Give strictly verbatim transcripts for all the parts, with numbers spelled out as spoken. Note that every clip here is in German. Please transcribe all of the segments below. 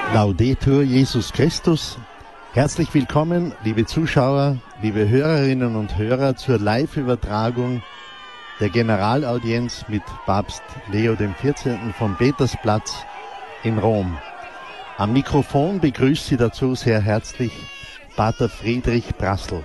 Laudetur Jesus Christus. Herzlich willkommen, liebe Zuschauer, liebe Hörerinnen und Hörer, zur Live-Übertragung der Generalaudienz mit Papst Leo der vierzehnten. vom Petersplatz in Rom. Am Mikrofon begrüßt Sie dazu sehr herzlich Pater Friedrich Brassel.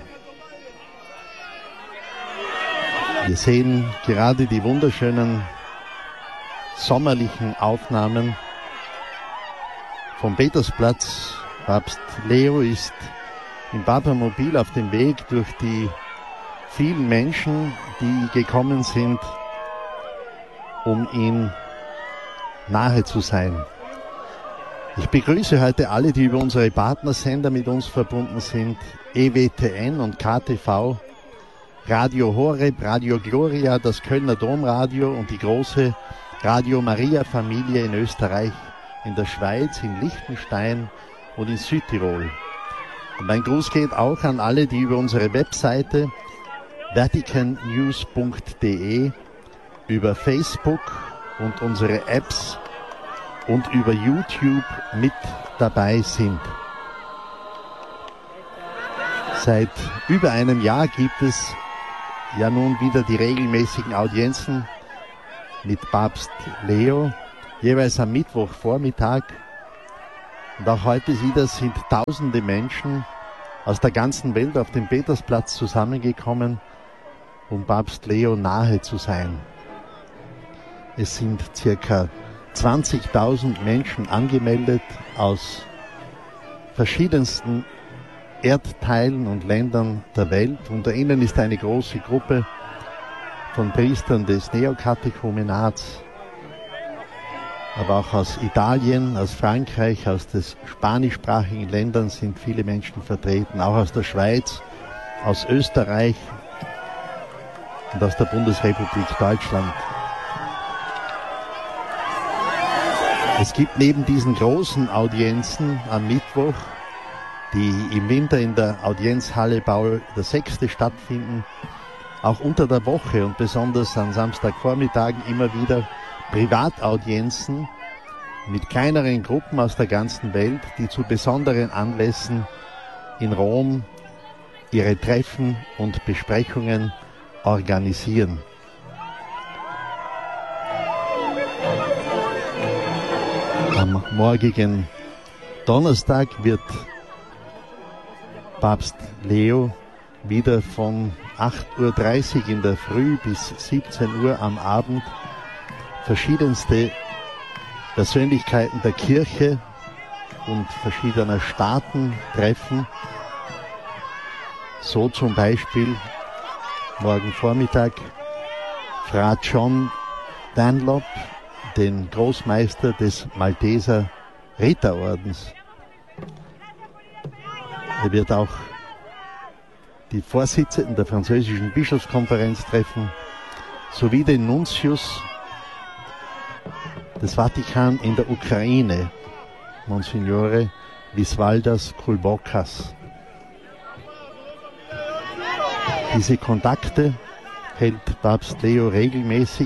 Wir sehen gerade die wunderschönen sommerlichen Aufnahmen vom Petersplatz. Papst Leo ist im Papamobil auf dem Weg durch die vielen Menschen, die gekommen sind, um ihm nahe zu sein. Ich begrüße heute alle, die über unsere Partnersender mit uns verbunden sind, E W T N und K T V, Radio Horeb, Radio Gloria, das Kölner Domradio und die große Radio Maria Familie in Österreich, in der Schweiz, in Liechtenstein und in Südtirol. Und mein Gruß geht auch an alle, die über unsere Webseite vatican news punkt de, über Facebook und unsere Apps und über YouTube mit dabei sind. Seit über einem Jahr gibt es ja nun wieder die regelmäßigen Audienzen mit Papst Leo, jeweils am Mittwochvormittag. Und auch heute wieder sind tausende Menschen aus der ganzen Welt auf dem Petersplatz zusammengekommen, um Papst Leo nahe zu sein. Es sind circa zwanzigtausend Menschen angemeldet aus verschiedensten Erdteilen und Ländern der Welt. Unter ihnen ist eine große Gruppe von Priestern des Neokatechumenats, aber auch aus Italien, aus Frankreich, aus den spanischsprachigen Ländern sind viele Menschen vertreten, auch aus der Schweiz, aus Österreich und aus der Bundesrepublik Deutschland. Es gibt neben diesen großen Audienzen am Mittwoch, die im Winter in der Audienzhalle Paul der Sechste stattfinden, auch unter der Woche und besonders an Samstagvormittagen immer wieder Privataudienzen mit kleineren Gruppen aus der ganzen Welt, die zu besonderen Anlässen in Rom ihre Treffen und Besprechungen organisieren. Am morgigen Donnerstag wird Papst Leo wieder von acht Uhr dreißig in der Früh bis siebzehn Uhr am Abend verschiedenste Persönlichkeiten der Kirche und verschiedener Staaten treffen. So zum Beispiel morgen Vormittag Fra John Dunlop, den Großmeister des Malteser Ritterordens. Er wird auch die Vorsitzenden der französischen Bischofskonferenz treffen, sowie den Nuntius des Vatikan in der Ukraine, Monsignore Visvaldas Kulbokas. Diese Kontakte hält Papst Leo regelmäßig.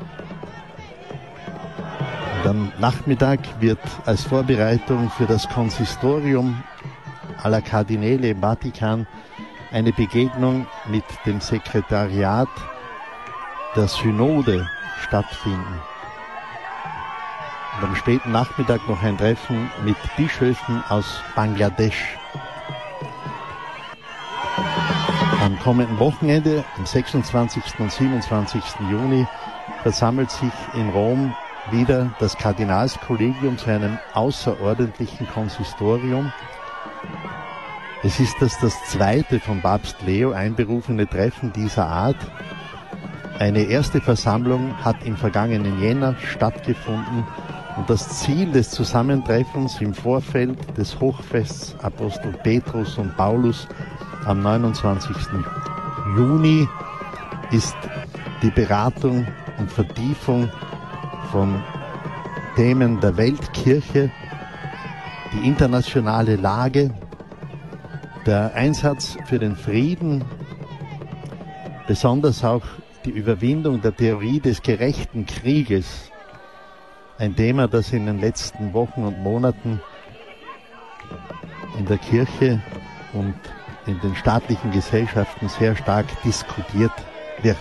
Und am Nachmittag wird als Vorbereitung für das Konsistorium aller Kardinäle im Vatikan eine Begegnung mit dem Sekretariat der Synode stattfinden. Und am späten Nachmittag noch ein Treffen mit Bischöfen aus Bangladesch. Am kommenden Wochenende, am sechsundzwanzigsten und siebenundzwanzigsten Juni, versammelt sich in Rom wieder das Kardinalskollegium zu einem außerordentlichen Konsistorium. Es ist das, das zweite von Papst Leo einberufene Treffen dieser Art. Eine erste Versammlung hat im vergangenen Jänner stattgefunden und das Ziel des Zusammentreffens im Vorfeld des Hochfests Apostel Petrus und Paulus am neunundzwanzigsten Juni ist die Beratung und Vertiefung von Themen der Weltkirche, die internationale Lage, der Einsatz für den Frieden, besonders auch die Überwindung der Theorie des gerechten Krieges, ein Thema, das in den letzten Wochen und Monaten in der Kirche und in den staatlichen Gesellschaften sehr stark diskutiert wird.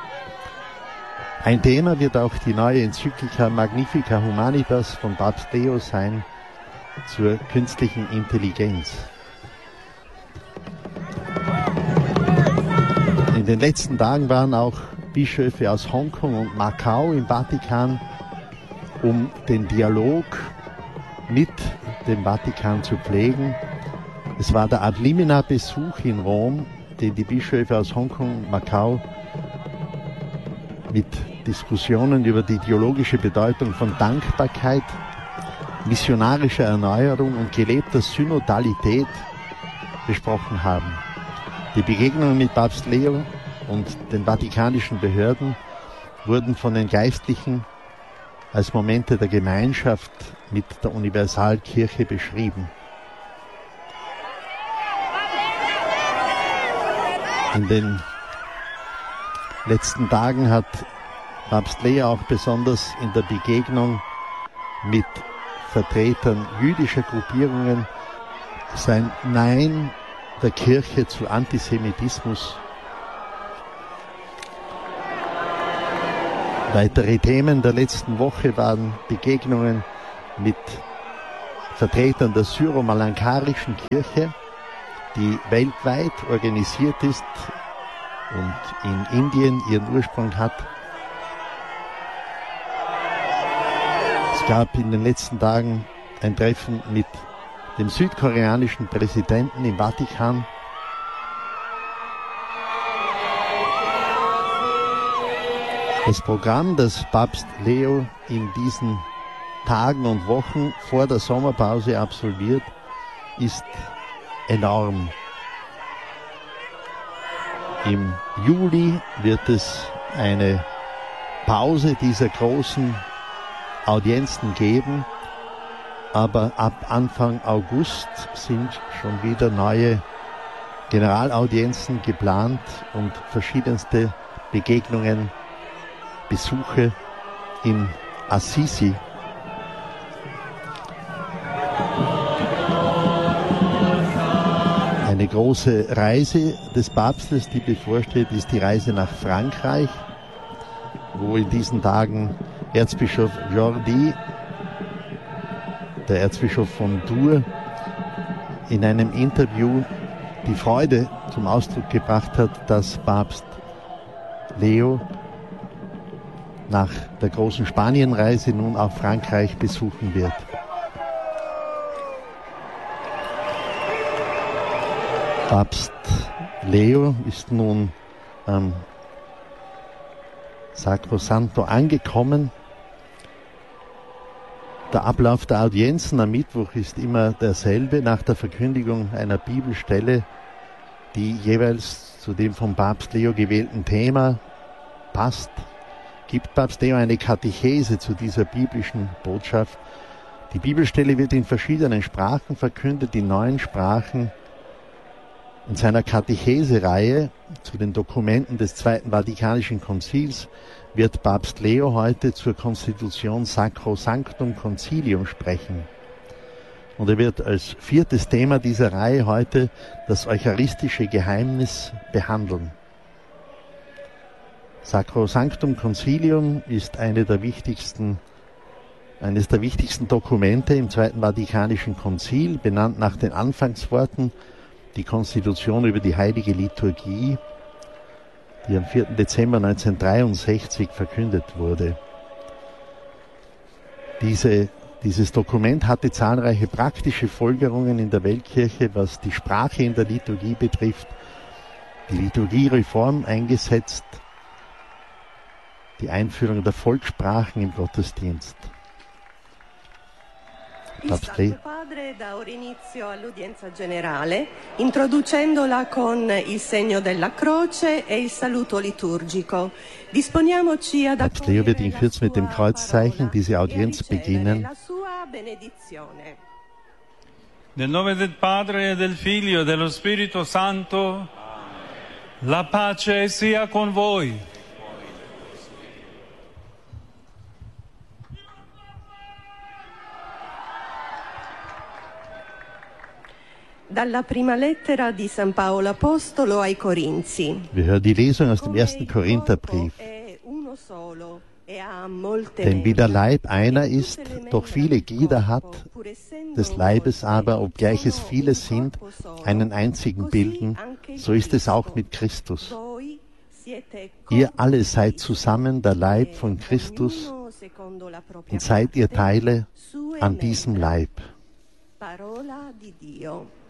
Ein Thema wird auch die neue Enzyklika Magnifica Humanitas von Papst Leo sein zur künstlichen Intelligenz. In den letzten Tagen waren auch Bischöfe aus Hongkong und Macau im Vatikan, um den Dialog mit dem Vatikan zu pflegen. Es war der Ad Limina Besuch in Rom, den die Bischöfe aus Hongkong und Macau mit Diskussionen über die theologische Bedeutung von Dankbarkeit, missionarischer Erneuerung und gelebter Synodalität besprochen haben. Die Begegnungen mit Papst Leo und den vatikanischen Behörden wurden von den Geistlichen als Momente der Gemeinschaft mit der Universalkirche beschrieben. In den letzten Tagen hat Papst Leo auch besonders in der Begegnung mit Vertretern jüdischer Gruppierungen sein Nein der Kirche zu Antisemitismus. Weitere Themen der letzten Woche waren Begegnungen mit Vertretern der syro-malankarischen Kirche, die weltweit organisiert ist und in Indien ihren Ursprung hat. Es gab in den letzten Tagen ein Treffen mit dem südkoreanischen Präsidenten im Vatikan. Das Programm, das Papst Leo in diesen Tagen und Wochen vor der Sommerpause absolviert, ist enorm. Im Juli wird es eine Pause dieser großen Audienzen geben, aber ab Anfang August sind schon wieder neue Generalaudienzen geplant und verschiedenste Begegnungen, Besuche in Assisi. Eine große Reise des Papstes, die bevorsteht, ist die Reise nach Frankreich, wo in diesen Tagen Erzbischof Jordi, der Erzbischof von Tours, in einem Interview die Freude zum Ausdruck gebracht hat, dass Papst Leo nach der großen Spanienreise nun auch Frankreich besuchen wird. Papst Leo ist nun am Sacrosanto angekommen. Der Ablauf der Audienzen am Mittwoch ist immer derselbe, nach der Verkündigung einer Bibelstelle, die jeweils zu dem vom Papst Leo gewählten Thema passt, gibt Papst Leo eine Katechese zu dieser biblischen Botschaft. Die Bibelstelle wird in verschiedenen Sprachen verkündet, in neun Sprachen. In seiner Katechese-Reihe zu den Dokumenten des Zweiten Vatikanischen Konzils wird Papst Leo heute zur Konstitution Sacrosanctum Concilium sprechen. Und er wird als viertes Thema dieser Reihe heute das eucharistische Geheimnis behandeln. Sacrosanctum Concilium ist eine der wichtigsten, eines der wichtigsten Dokumente im Zweiten Vatikanischen Konzil, benannt nach den Anfangsworten, die Konstitution über die Heilige Liturgie, die am vierten Dezember neunzehnhundertdreiundsechzig verkündet wurde. Diese, dieses Dokument hatte zahlreiche praktische Folgerungen in der Weltkirche, was die Sprache in der Liturgie betrifft, die Liturgiereform eingesetzt, die Einführung der Volkssprachen im Gottesdienst. Il Santo Padre dà ora inizio all'udienza generale, introducendola con il segno della croce e il saluto liturgico. Disponiamoci ad Papst Leo wird in Kürze mit dem Kreuzzeichen diese Audienz beginnen. la sua benedizione. Nel nome del Padre, e del Figlio e dello Spirito Santo, la pace sia con voi. Dalla prima lettera di San Paolo Apostolo ai Corinzi. Wir hören die Lesung aus dem ersten Korintherbrief. Denn wie der Leib einer ist, doch viele Glieder hat, des Leibes aber, obgleich es viele sind, einen einzigen bilden, so ist es auch mit Christus. Ihr alle seid zusammen der Leib von Christus und seid ihr Teile an diesem Leib.